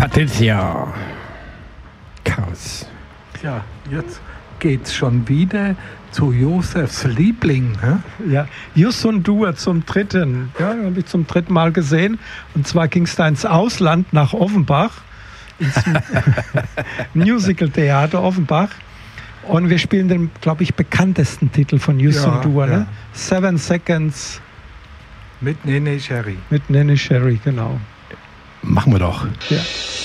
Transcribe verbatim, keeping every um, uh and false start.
Patricia. Chaos. Ja, jetzt geht's schon wieder zu Josefs Liebling. Hä? Ja, Jus und Dur zum dritten. Ja, habe ich zum dritten Mal gesehen. Und zwar ging es da ins Ausland nach Offenbach, ins Musical-Theater Offenbach. Und wir spielen den, glaube ich, bekanntesten Titel von Jus Ja, und Dur, ja. ne? Seven Seconds Mit Nene Sherry. mit Nene Sherry, genau. Machen wir doch. Ja.